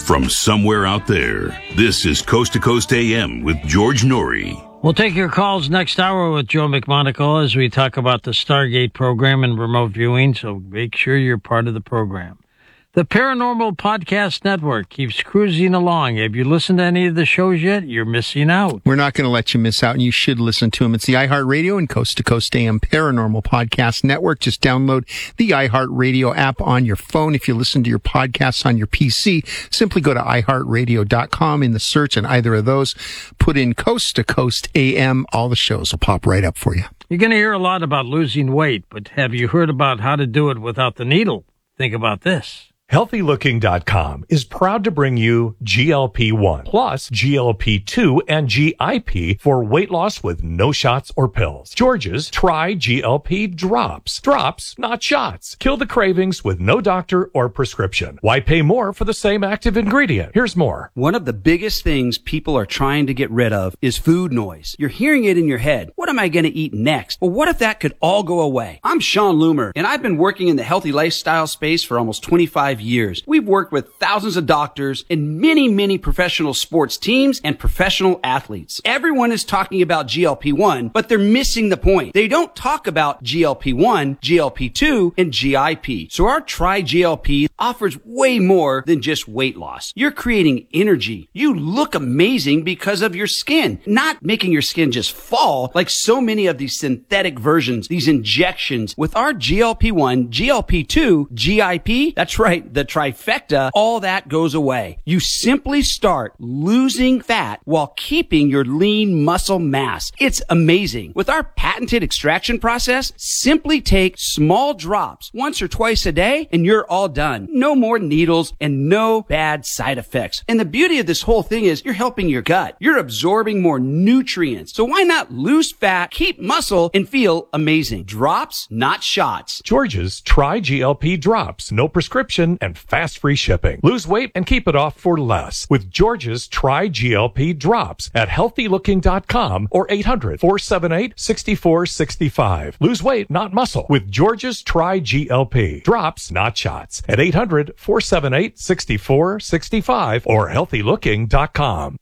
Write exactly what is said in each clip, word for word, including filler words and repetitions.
From somewhere out there, this is Coast to Coast A M with George Norrie. We'll take your calls next hour with Joe McMonagle as we talk about the Stargate program and remote viewing, so make sure you're part of the program. The Paranormal Podcast Network keeps cruising along. Have you listened to any of the shows yet? You're missing out. We're not going to let you miss out, and you should listen to them. It's the iHeartRadio and Coast to Coast A M Paranormal Podcast Network. Just download the iHeartRadio app on your phone. If you listen to your podcasts on your P C, simply go to i heart radio dot com in the search, and either of those, put in Coast to Coast A M. All the shows will pop right up for you. You're going to hear a lot about losing weight, but have you heard about how to do it without the needle? Think about this. Healthy Looking dot com is proud to bring you G L P one plus G L P two and G I P for weight loss with no shots or pills. George's Try G L P Drops. Drops, not shots. Kill the cravings with no doctor or prescription. Why pay more for the same active ingredient? Here's more. One of the biggest things people are trying to get rid of is food noise. You're hearing it in your head. What am I going to eat next? Well, what if that could all go away? I'm Sean Loomer, and I've been working in the healthy lifestyle space for almost twenty-five years. We've worked with thousands of doctors and many, many professional sports teams and professional athletes. Everyone is talking about G L P one, but they're missing the point. They don't talk about G L P one, G L P two, and G I P. So our Try G L P offers way more than just weight loss. You're creating energy. You look amazing because of your skin, not making your skin just fall like so many of these synthetic versions, these injections. With our G L P one, G L P two, G I P, that's right, the trifecta, all that goes away. You simply start losing fat while keeping your lean muscle mass. It's amazing. With our patented extraction process, simply take small drops once or twice a day and you're all done. No more needles and no bad side effects. And the beauty of this whole thing is you're helping your gut. You're absorbing more nutrients. So why not lose fat, keep muscle, and feel amazing? Drops, not shots. George's Try G L P Drops. No prescription and fast free shipping. Lose weight and keep it off for less with George's Try G L P Drops at healthy looking dot com or eight hundred, four seven eight, six four six five. Lose weight, not muscle with George's Try G L P Drops, not shots at eight hundred, four seven eight, six four six five or healthy looking dot com.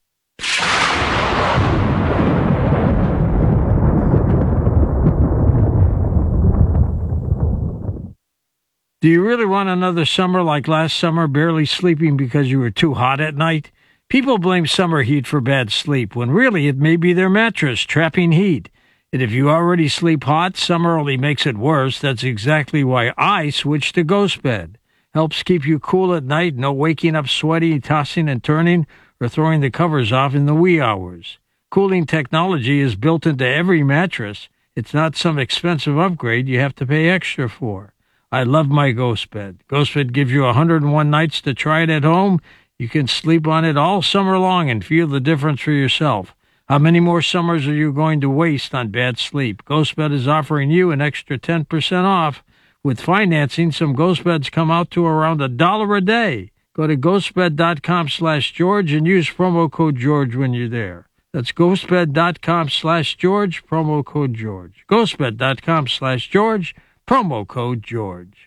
Do you really want another summer like last summer, barely sleeping because you were too hot at night? People blame summer heat for bad sleep, when really it may be their mattress trapping heat. And if you already sleep hot, summer only makes it worse. That's exactly why I switched to Ghost Bed. Helps keep you cool at night, no waking up sweaty, tossing and turning, or throwing the covers off in the wee hours. Cooling technology is built into every mattress. It's not some expensive upgrade you have to pay extra for. I love my Ghost Bed. Ghost Bed gives you one hundred one nights to try it at home. You can sleep on it all summer long and feel the difference for yourself. How many more summers are you going to waste on bad sleep? Ghost Bed is offering you an extra ten percent off. With financing, some Ghost Beds come out to around a dollar a day. Go to ghostbed.com slash George and use promo code George when you're there. That's ghostbed.com slash George, promo code George. ghostbed.com slash George, promo code George.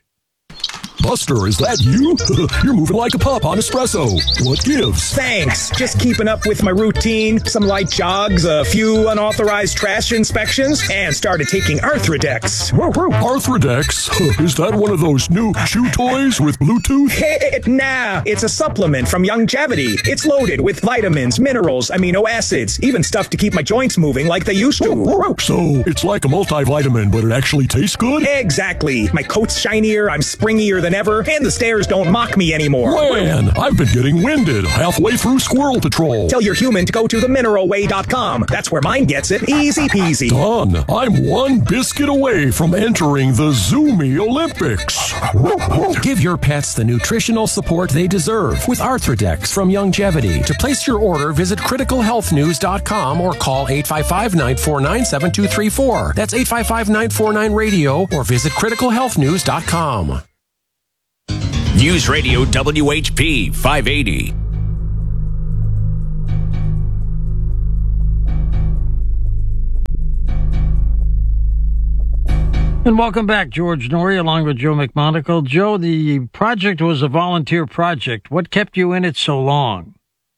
Buster, is that you? You're moving like a pup on espresso. What gives? Thanks. Just keeping up with my routine. Some light jogs, a few unauthorized trash inspections, and started taking Arthrodex. Arthrodex? Is that one of those new chew toys with Bluetooth? Hey, nah, it's a supplement from Youngevity. It's loaded with vitamins, minerals, amino acids, even stuff to keep my joints moving like they used to. So, it's like a multivitamin, but it actually tastes good? Exactly. My coat's shinier, I'm springier than ever, and the stairs don't mock me anymore. Man, I've been getting winded halfway through Squirrel Patrol. Tell your human to go to the mineral way dot com. That's where mine gets it. Easy peasy. Done. I'm one biscuit away from entering the Zoomy Olympics. Give your pets the nutritional support they deserve with Arthrodex from Youngevity. To place your order, visit critical health news dot com or call eight five five, nine four nine, seven two three four. That's eight five five, nine four nine, radio or visit critical health news dot com. News Radio W H P five eighty. And welcome back, George Noory, along with Joe McMonagle. Joe, the project was a volunteer project. What kept you in it so long?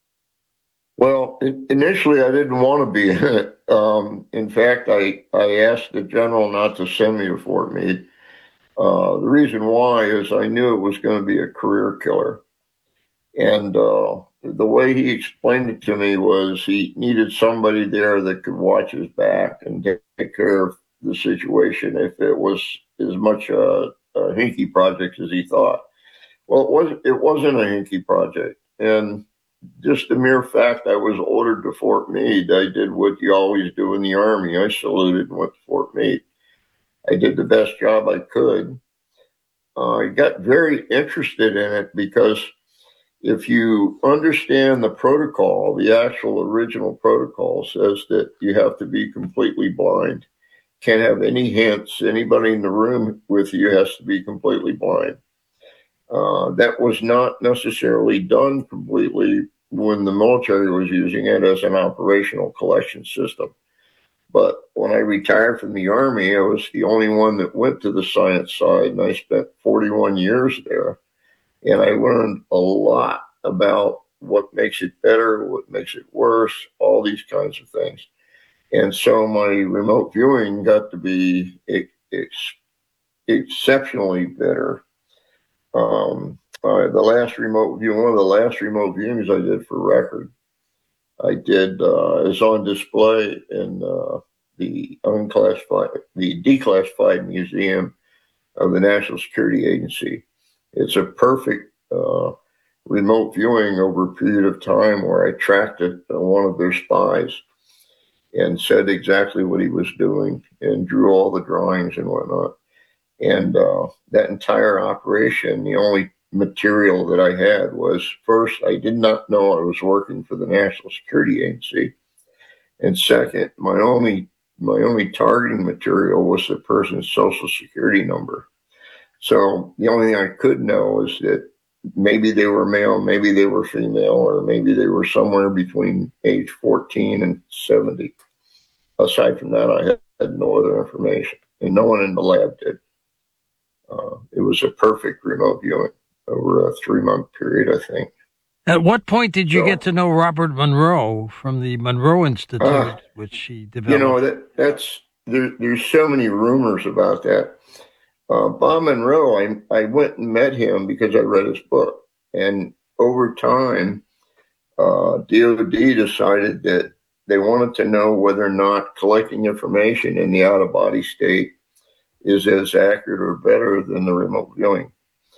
Well, initially I didn't want to be in it. Um, in fact, I, I asked the general not to send me to Fort Meade. Uh, the reason why is I knew it was going to be a career killer. And uh, the way he explained it to me was he needed somebody there that could watch his back and take care of the situation if it was as much a, a hinky project as he thought. Well, it wasn't, it wasn't a hinky project. And just the mere fact I was ordered to Fort Meade, I did what you always do in the Army. I saluted and went to Fort Meade. I did the best job I could. Uh, I got very interested in it because if you understand the protocol, the actual original protocol says that you have to be completely blind. Can't have any hints. Anybody in the room with you has to be completely blind. Uh, that was not necessarily done completely when the military was using it as an operational collection system. But when I retired from the Army, I was the only one that went to the science side, and I spent forty-one years there. And I learned a lot about what makes it better, what makes it worse, all these kinds of things. And so my remote viewing got to be ex- exceptionally better. Um, uh, the last remote view, one of the last remote viewings I did for record, I did, uh, is on display in uh, the unclassified, the declassified museum of the National Security Agency. It's a perfect uh, remote viewing over a period of time where I tracked it, uh, one of their spies, and said exactly what he was doing and drew all the drawings and whatnot. And uh, that entire operation, the only material that I had was, first, I did not know I was working for the National Security Agency. And second, my only my only targeting material was the person's social security number. So the only thing I could know is that maybe they were male, maybe they were female, or maybe they were somewhere between age fourteen and seventy. Aside from that, I had, had no other information, and no one in the lab did. Uh, it was a perfect remote viewing over a three-month period, I think. At what point did you so, get to know Robert Monroe from the Monroe Institute, uh, which he developed? You know, that that's there, there's so many rumors about that. Uh, Bob Monroe, I, I went and met him because I read his book. And over time, uh, D O D decided that they wanted to know whether or not collecting information in the out-of-body state is as accurate or better than the remote viewing.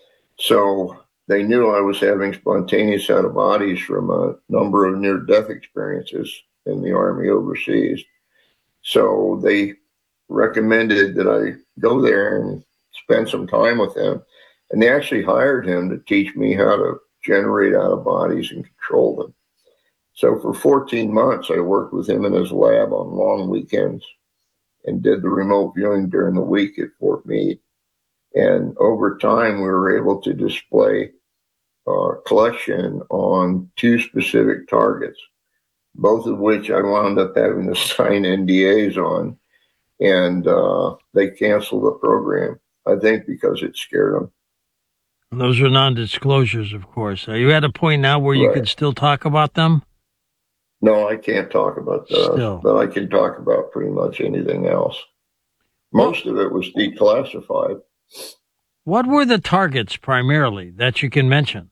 So they knew I was having spontaneous out-of-bodies from a number of near-death experiences in the Army overseas. So they recommended that I go there and spend some time with him. And they actually hired him to teach me how to generate out-of-bodies and control them. So for fourteen months, I worked with him in his lab on long weekends and did the remote viewing during the week at Fort Meade. And over time, we were able to display uh, collection on two specific targets, both of which I wound up having to sign N D As on, and uh, they canceled the program, I think because it scared them. Those are non-disclosures, of course. Are you at a point now where you Right. can still talk about them? No, I can't talk about those, Still. but I can talk about pretty much anything else. Most of it was declassified. What were the targets primarily that you can mention?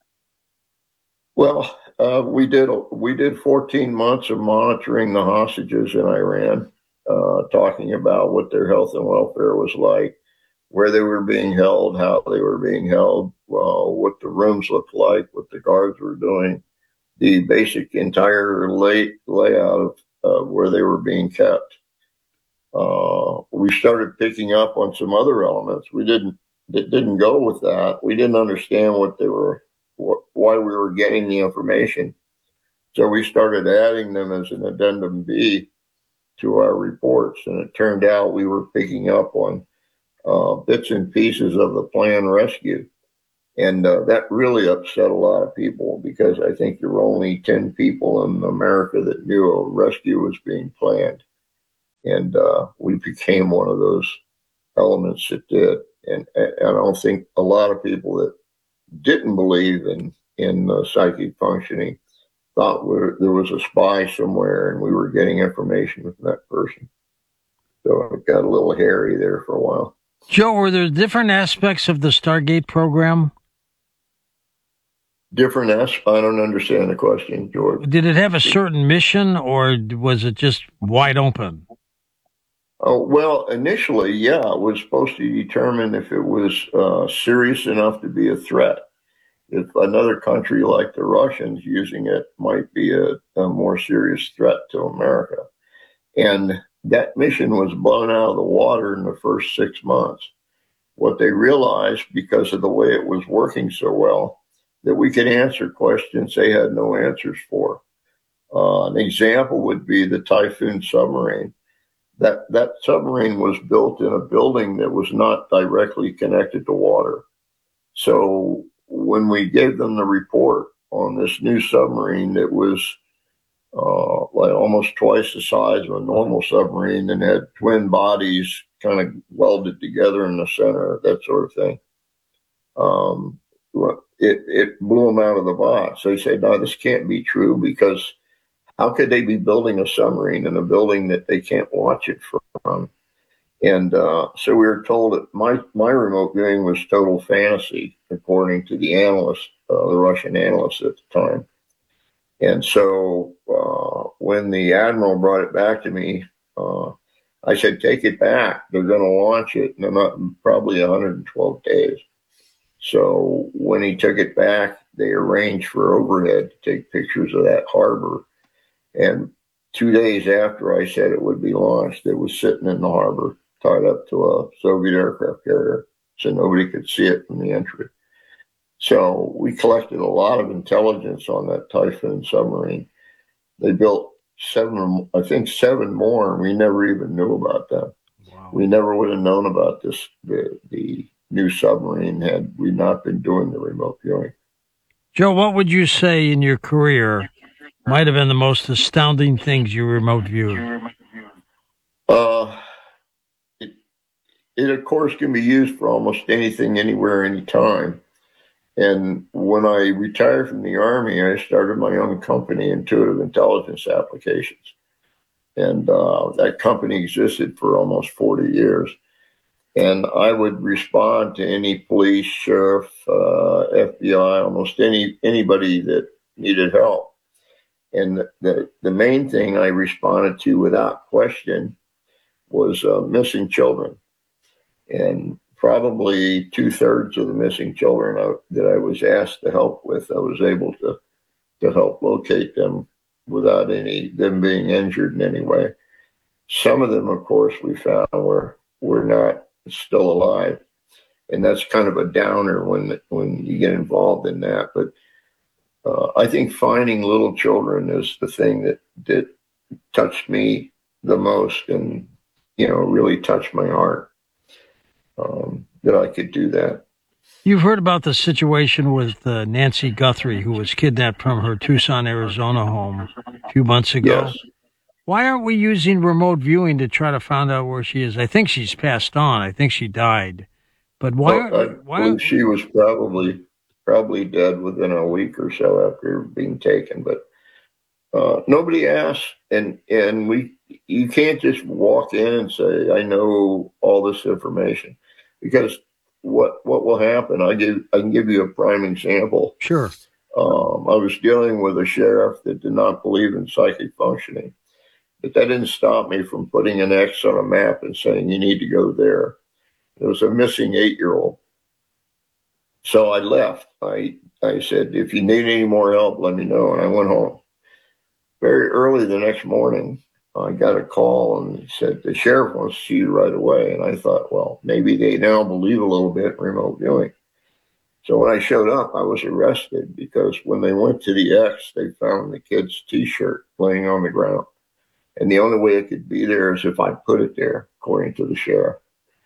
Well, uh, we did we did fourteen months of monitoring the hostages in Iran, uh, talking about what their health and welfare was like, where they were being held, how they were being held, uh, what the rooms looked like, what the guards were doing, the basic entire lay, layout of uh, where they were being kept. Uh, we started picking up on some other elements. We didn't, it didn't go with that. We didn't understand what they were, wh- why we were getting the information. So we started adding them as an addendum B to our reports. And it turned out we were picking up on uh, bits and pieces of the planned rescue. And uh, that really upset a lot of people because I think there were only ten people in America that knew a rescue was being planned. And uh, we became one of those elements that did. And, and I don't think a lot of people that didn't believe in, in uh, psychic functioning thought we're, there was a spy somewhere and we were getting information from that person. So it got a little hairy there for a while. Joe, were there different aspects of the Stargate program? Different as I don't understand the question, George. Did it have a certain mission, or was it just wide open? Oh, well, initially, yeah, it was supposed to determine if it was uh, serious enough to be a threat. If another country like the Russians using it might be a, a more serious threat to America. And that mission was blown out of the water in the first six months. What they realized, because of the way it was working so well, that we could answer questions they had no answers for. Uh, an example would be the Typhoon submarine. That that submarine was built in a building that was not directly connected to water. So when we gave them the report on this new submarine that was uh, like almost twice the size of a normal submarine and had twin bodies kind of welded together in the center, that sort of thing, um, it, it blew them out of the box. They said, no, this can't be true, because how could they be building a submarine in a building that they can't watch it from? And uh, so we were told that my, my remote viewing was total fantasy, according to the analysts, uh, the Russian analysts at the time. And so uh, when the admiral brought it back to me, uh, I said, take it back. They're going to launch it in about probably one hundred twelve days. So when he took it back, they arranged for overhead to take pictures of that harbor. And two days after I said it would be launched, it was sitting in the harbor, tied up to a Soviet aircraft carrier, so nobody could see it from the entry. So we collected a lot of intelligence on that Typhoon submarine. They built seven, I think seven more, and we never even knew about them. Wow. We never would have known about this, the, the new submarine, had we not been doing the remote viewing. Joe, what would you say in your career might have been the most astounding things you remote viewed? Uh, it, it, of course, can be used for almost anything, anywhere, anytime. And when I retired from the Army, I started my own company, Intuitive Intelligence Applications. And uh, that company existed for almost forty years. And I would respond to any police, sheriff, uh, F B I, almost any anybody that needed help. And the, the, the main thing I responded to without question was uh, missing children. And probably two-thirds of the missing children I, that I was asked to help with, I was able to, to help locate them without any them being injured in any way. Some of them, of course, we found were, were not still alive. And that's kind of a downer when when you get involved in that. But uh, I think finding little children is the thing that, that touched me the most, and, you know, really touched my heart, um, that I could do that. You've heard about the situation with uh, Nancy Guthrie, who was kidnapped from her Tucson, Arizona home a few months ago. Yes. Why aren't we using remote viewing to try to find out where she is? I think she's passed on. I think she died. But why? Well, I why believe she was probably probably dead within a week or so after being taken. But uh, nobody asked, and and we you can't just walk in and say, I know all this information, because what what will happen? I give I can give you a prime example. Sure. Um, I was dealing with a sheriff that did not believe in psychic functioning. But that didn't stop me from putting an X on a map and saying, you need to go there. There was a missing eight-year-old. So I left. I I said, if you need any more help, let me know. And I went home. Very early the next morning, I got a call, and he said, the sheriff wants to see you right away. And I thought, well, maybe they now believe a little bit in remote viewing. So when I showed up, I was arrested, because when they went to the X, they found the kid's T-shirt laying on the ground. And the only way it could be there is if I put it there, according to the sheriff.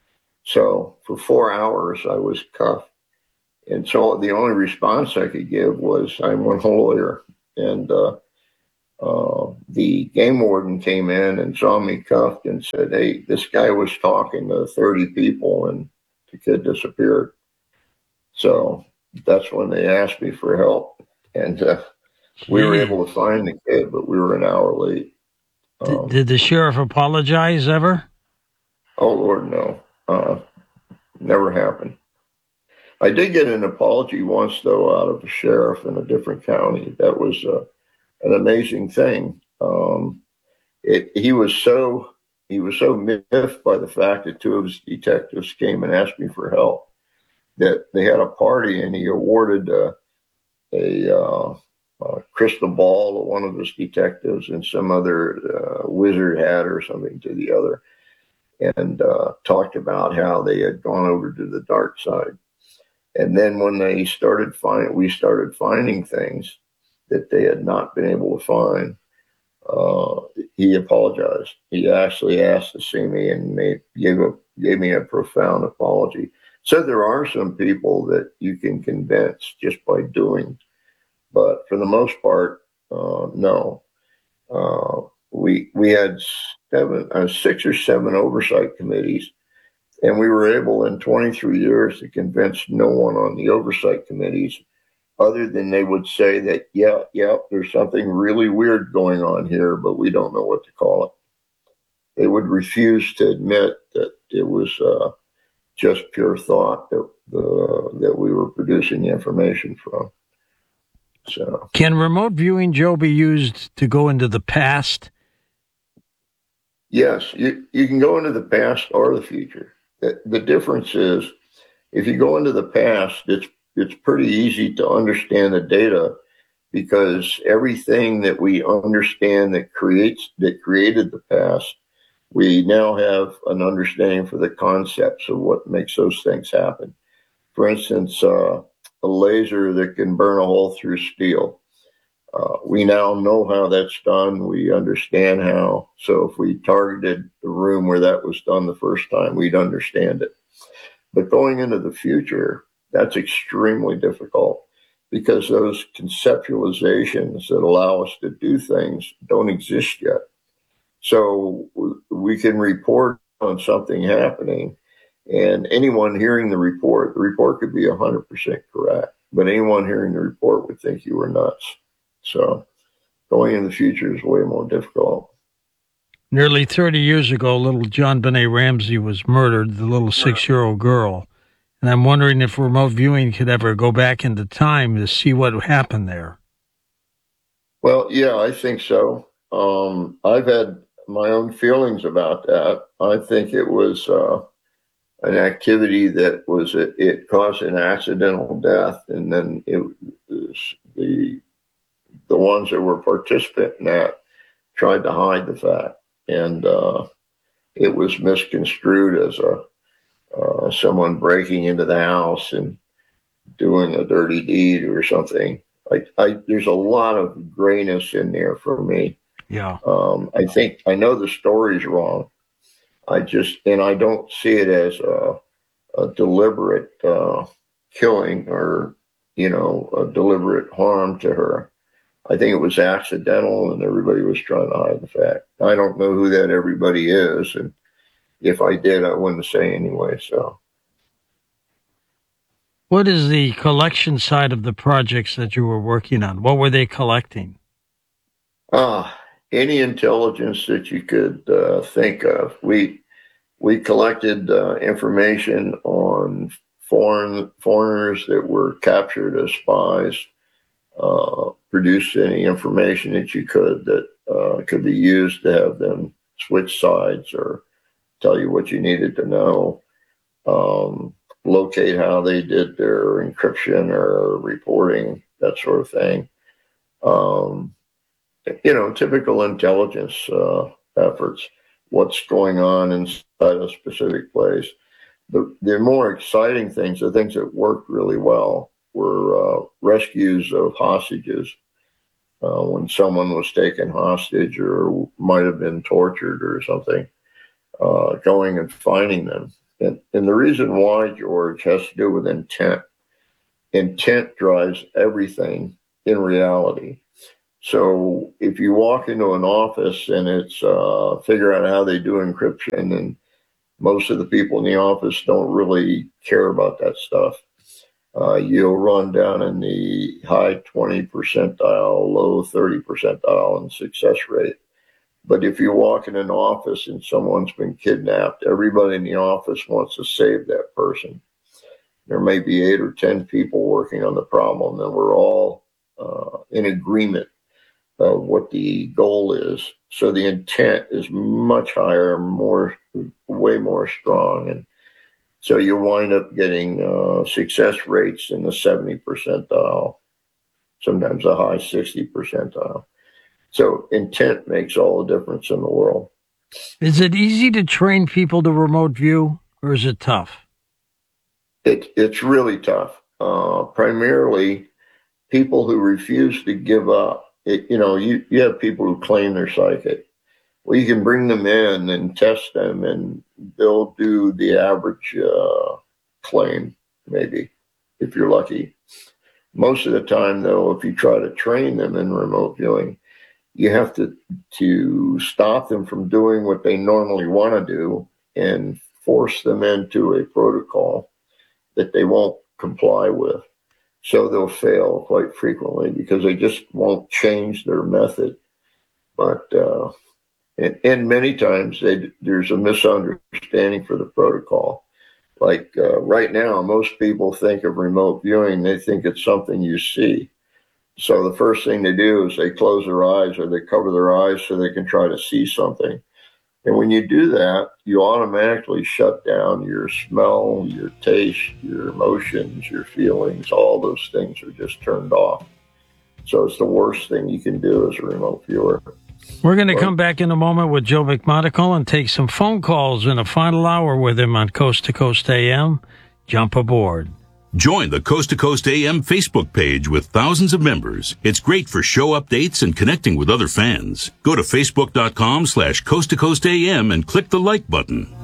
So for four hours, I was cuffed. And so the only response I could give was, I'm one lawyer. And uh, uh, the game warden came in and saw me cuffed and said, "Hey, this guy was talking to thirty people and the kid disappeared." So that's when they asked me for help. And uh, we were able to find the kid, but we were an hour late. Um, did, did the sheriff apologize ever? Oh, Lord, no. Uh, never happened. I did get an apology once, though, out of a sheriff in a different county. That was uh, an amazing thing. Um, it, he was so he was so miffed by the fact that two of his detectives came and asked me for help that they had a party, and he awarded uh, a, uh, a crystal ball to one of his detectives and some other uh, wizard hat or something to the other, and uh, talked about how they had gone over to the dark side. And then when they started find, we started finding things that they had not been able to find. Uh, he apologized. He actually asked to see me and made, gave a, gave me a profound apology. Said there are some people that you can convince just by doing, but for the most part, uh, no. Uh, we we had seven, uh, six or seven oversight committees. And we were able in twenty-three years to convince no one on the oversight committees, other than they would say that, yeah, yeah, there's something really weird going on here, but we don't know what to call it. They would refuse to admit that it was uh, just pure thought that, uh, that we were producing information from. So, can remote viewing, Joe, be used to go into the past? Yes, you, you can go into the past or the future. The, the difference is, if you go into the past, it's it's pretty easy to understand the data, because everything that we understand that creates that created the past, we now have an understanding for the concepts of what makes those things happen. For instance, uh, a laser that can burn a hole through steel. Uh, we now know how that's done. We understand how. So if we targeted the room where that was done the first time, we'd understand it. But going into the future, that's extremely difficult, because those conceptualizations that allow us to do things don't exist yet. So we can report on something happening, and anyone hearing the report, the report could be one hundred percent correct, but anyone hearing the report would think you were nuts. So going in the future is way more difficult. Nearly thirty years ago, little John Benet Ramsey was murdered, the little six-year-old girl. And I'm wondering if remote viewing could ever go back into time to see what happened there. Well, yeah, I think so. Um, I've had my own feelings about that. I think it was uh, an activity that was, it, it caused an accidental death, and then it was the the ones that were participant in that tried to hide the fact, and uh, it was misconstrued as a uh, someone breaking into the house and doing a dirty deed or something. I, I, there's a lot of grayness in there for me. Yeah. Um, I think I know the story's wrong. I just, and I don't see it as a, a deliberate uh, killing or, you know, a deliberate harm to her. I think it was accidental, and everybody was trying to hide the fact. I don't know who that everybody is, and if I did, I wouldn't say anyway. So, what is the collection side of the projects that you were working on? What were they collecting? Ah, any intelligence that you could uh, think of. We we collected uh, information on foreign foreigners that were captured as spies. Uh, produce any information that you could that uh, could be used to have them switch sides or tell you what you needed to know. Um, locate how they did their encryption or reporting, that sort of thing. Um, you know, typical intelligence uh, efforts. What's going on inside a specific place. The, the more exciting things, the things that worked really well, were uh, rescues of hostages. Uh, when someone was taken hostage or might have been tortured or something, uh, going and finding them. And, and the reason why, George, has to do with intent. Intent drives everything in reality. So if you walk into an office and it's uh, figure out how they do encryption, and most of the people in the office don't really care about that stuff. Uh, you'll run down in the high twenty percentile, low thirty percentile in success rate. But if you walk in an office and someone's been kidnapped, everybody in the office wants to save that person. There may be eight or ten people working on the problem, and we're all uh, in agreement of what the goal is. So the intent is much higher, more, way more strong. And so you wind up getting uh, success rates in the seventy percentile, sometimes a high sixty percentile. So intent makes all the difference in the world. Is it easy to train people to remote view, or is it tough? It, it's really tough. Uh, primarily, people who refuse to give up. It, you know, you, you have people who claim they're psychic. Well, you can bring them in and test them, and they'll do the average uh, claim, maybe, if you're lucky. Most of the time, though, if you try to train them in remote viewing, you have to, to stop them from doing what they normally want to do and force them into a protocol that they won't comply with. So they'll fail quite frequently because they just won't change their method. But uh, and, and many times they, there's a misunderstanding for the protocol. Like uh, right now, most people think of remote viewing, they think it's something you see. So the first thing they do is they close their eyes or they cover their eyes so they can try to see something. And when you do that, you automatically shut down your smell, your taste, your emotions, your feelings. All those things are just turned off. So it's the worst thing you can do as a remote viewer. We're going to come back in a moment with Joe McMonagle and take some phone calls in a final hour with him on Coast to Coast A M. Jump aboard. Join the Coast to Coast A M Facebook page with thousands of members. It's great for show updates and connecting with other fans. Go to facebook.com slash Coast to Coast AM and click the like button.